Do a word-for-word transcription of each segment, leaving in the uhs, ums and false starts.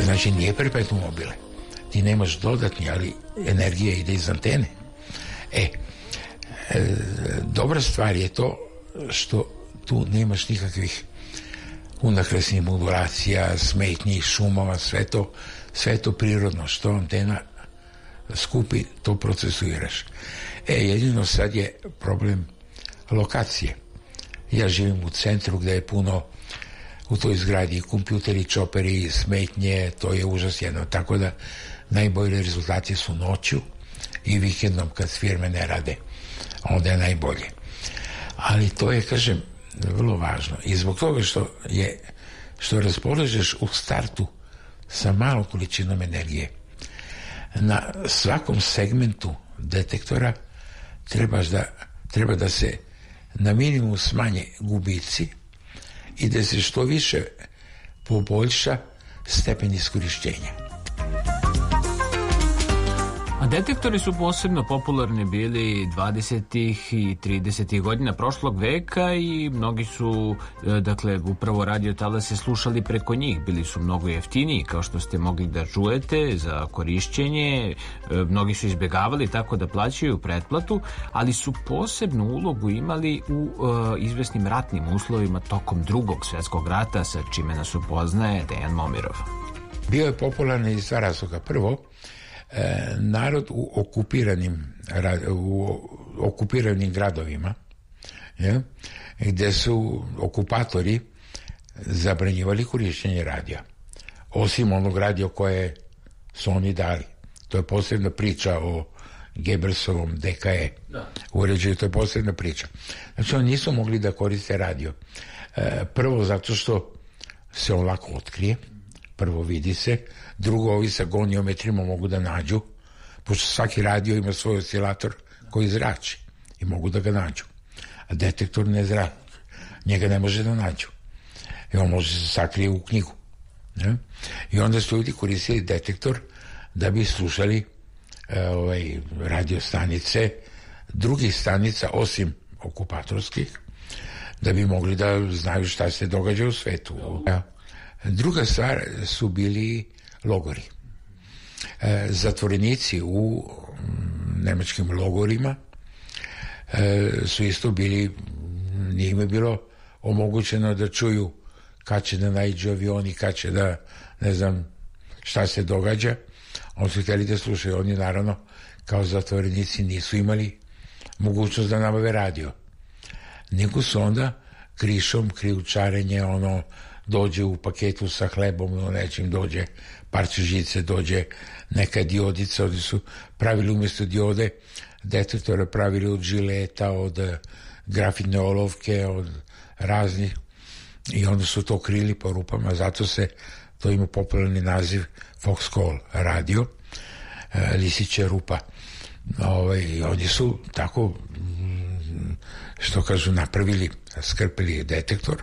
Znači nije perpetuum mobile. Ti nemaš dodatni, ali energija ide iz antene. E, e, dobra stvar je to što tu nemaš nikakvih unakresnih modulacija, smetnji, šumova, sve to, sve to prirodno, što antena skupi, to procesuiraš. E, jedino sad je problem lokacije. Ja živim u centru gde je puno u toj zgradi kompjuteri, čoperi, smetnje, to je užas jedno, tako da najbolji rezultati su noću i vikendom kad firme ne rade, onda je najbolje. Ali to je, kažem, vrlo važno i zbog toga što je što raspolažeš u startu sa malom količinom energije. Na svakom segmentu detektora trebaš da, treba da se na minimum smanje gubici i da se što više poboljša stepen iskorišćenja. A detektori su posebno popularni bili dvadesetih i tridesetih godina prošlog veka i mnogi su, dakle, upravo radio talase slušali preko njih. Bili su mnogo jeftiniji, kao što ste mogli da čujete, za korišćenje. Mnogi su izbjegavali tako da plaćaju pretplatu, ali su posebnu ulogu imali u uh, izvesnim ratnim uslovima tokom drugog svjetskog rata, sa čime nas upoznaje Dejan Momirov. Bio je popularan iz dva razloga. Prvo, narod u okupiranim u okupiranim gradovima, je, gde su okupatori zabranjivali korišćenje radija, osim onog radija koje su oni dali. To je posebna priča o Goebbelsovom D K E uređaju, to je posebna priča. Znači oni nisu mogli da koriste radio. Prvo zato što se on lako otkrije, prvo vidi se, drugo ovi sa goniometrima mogu da nađu, pošto svaki radio ima svoj oscilator koji zrači i mogu da ga nađu, a detektor ne zrači, njega ne može da nađu i on može se sakrije u knjigu, ne? I onda su ljudi koristili detektor da bi slušali e, ovaj, radio stanice drugih stanica osim okupatorskih, da bi mogli da znaju šta se događa u svetu. Druga stvar su bili logori. E, zatvorenici u m, nemačkim logorima e, su isto bili, nije im je bilo omogućeno da čuju kad će da naiđu avioni, kad će da, ne znam, šta se događa. Oni su htjeli da slušaju, oni naravno kao zatvorenici nisu imali mogućnost da nabave radio. Nego su onda krišom, krijučarenje, ono, dođe u paketu sa hlebom ili nečim, dođe parče žice, dođe neka diodica, oni su pravili umjesto diode detektore, pravili od žileta, od grafitne olovke, od raznih, i onda su to krili po rupama, zato se to ima popularni naziv Foxcall radio, lisića rupa. Ovaj, oni su tako, što kažu, napravili, skrpili detektor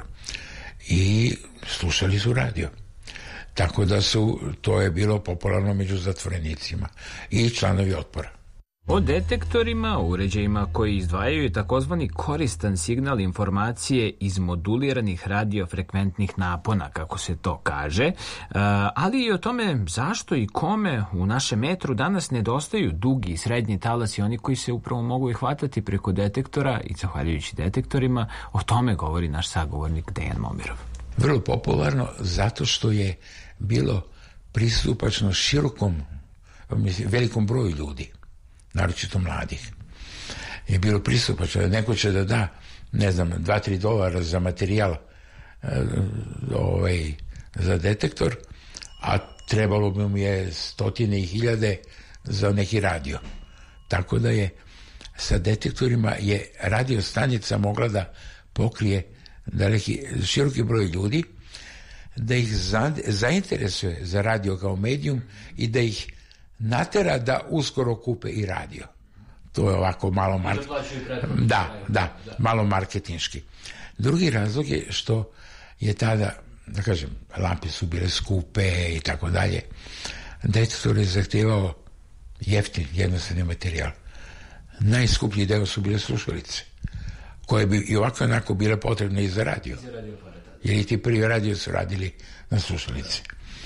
i slušali su radio. Tako da su, to je bilo popularno među zatvorenicima i članovi otpora. O detektorima, uređajima koji izdvajaju takozvani koristan signal informacije iz moduliranih radiofrekventnih napona, kako se to kaže, ali i o tome zašto i kome u našem etru danas nedostaju dugi i srednji talasi, oni koji se upravo mogu i hvatati preko detektora, i zahvaljujući detektorima, o tome govori naš sagovornik Dejan Momirov. Vrlo popularno zato što je bilo pristupačno širokom, mislim, velikom broju ljudi, naročito mladih. Je bilo pristupačno, neko će da da, ne znam, dva tri dolara za materijal e, ovaj, za detektor, a trebalo bi mu je stotine i hiljade za neki radio. Tako da je sa detektorima je radio stanica mogla da pokrije daleki, široki broj ljudi, da ih za, zainteresuje za radio kao medijum i da ih natera da uskoro kupe i radio. To je ovako malo market... da, da, malo marketinški. Drugi razlog je što je tada, da kažem, lampe su bile skupe i tako dalje. Detektor je zahtjevao jeftin, jednostavni materijal. Najskuplji deo su bile slušalice, koje bi i ovako onako bile potrebne i za radio. Jer i ti prvi radio su radili na slušalici.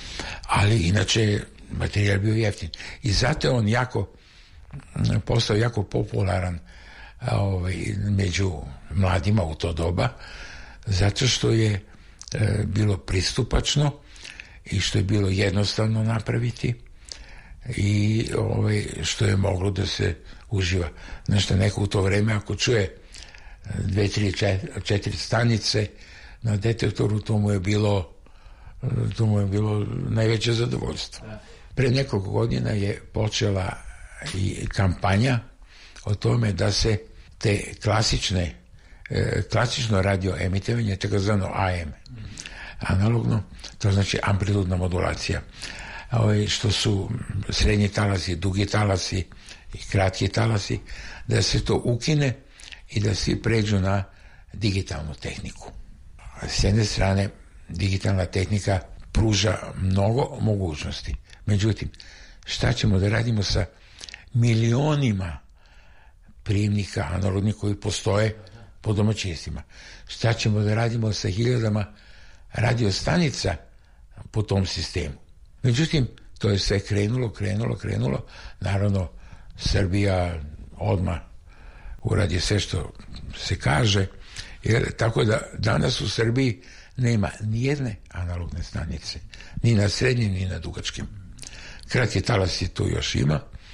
ali inače materijal bio jeftin. I zato je on jako postao jako popularan ovaj, među mladima u to doba, zato što je e, bilo pristupačno i što je bilo jednostavno napraviti i ovaj, što je moglo da se uživa. Nešto neko u to vreme ako čuje dve, tri, četiri, četiri stanice na detektoru, to mu je bilo to mu je bilo najveće zadovoljstvo. Pre nekoliko godina je počela i kampanja o tome da se te klasične klasično radio emitovanje, takozvano A M, analogno, to znači amplitudna modulacija, što su srednji talasi, dugi talasi i kratki talasi, da se to ukine i da svi pređu na digitalnu tehniku. S jedne strane, digitalna tehnika pruža mnogo mogućnosti. Međutim, šta ćemo da radimo sa milionima primnika analognih koji postoje po domaćinstvima? Šta ćemo da radimo sa hiljadama radiostanica po tom sistemu? Međutim, to je sve krenulo, krenulo, krenulo. Naravno, Srbija odmah uradi sve što se kaže. Jer, tako da danas u Srbiji nema nijedne analogne stanice. Ni na srednjim, ni na dugačkim. Kratki talas je tu još ima,